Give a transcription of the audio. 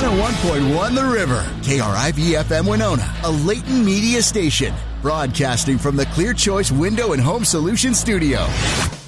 101.1 The River. KRIV-FM Winona, a Leighton Media station. Broadcasting from the Clear Choice Window and Home Solutions Studio.